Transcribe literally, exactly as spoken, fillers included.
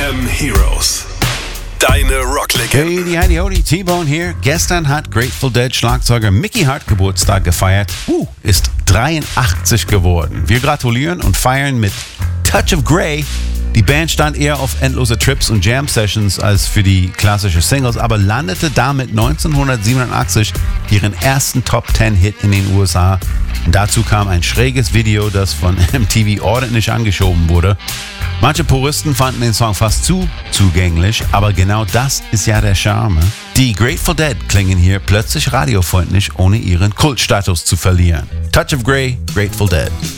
M Heroes. Deine Rocklegende. Hey, die Heidi Hody, T-Bone hier. Gestern hat Grateful Dead Schlagzeuger Mickey Hart Geburtstag gefeiert. Uh, ist dreiundachtzig geworden. Wir gratulieren und feiern mit Touch of Grey. Die Band stand eher auf endlose Trips und Jam-Sessions als für die klassische Singles, aber landete damit neunzehnhundertsiebenundachtzig ihren ersten Top-Ten-Hit in den U S A. Und dazu kam ein schräges Video, das von M T V ordentlich angeschoben wurde. Manche Puristen fanden den Song fast zu zugänglich, aber genau das ist ja der Charme. Die Grateful Dead klingen hier plötzlich radiofreundlich, ohne ihren Kultstatus zu verlieren. Touch of Grey, Grateful Dead.